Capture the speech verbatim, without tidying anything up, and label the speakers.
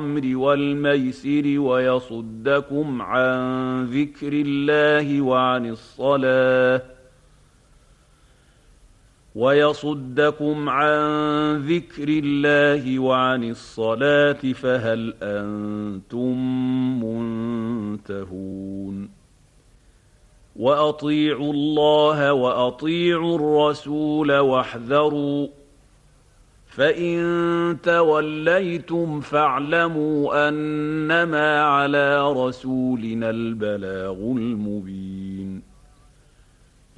Speaker 1: الخمر والميسر ويصدكم عن ذكر الله وعن الصلاة ويصدكم عن ذكر الله وعن الصلاة فهل أنتم منتهون وأطيعوا الله وأطيعوا الرسول واحذروا فإن توليتم فاعلموا أنما على رسولنا البلاغ المبين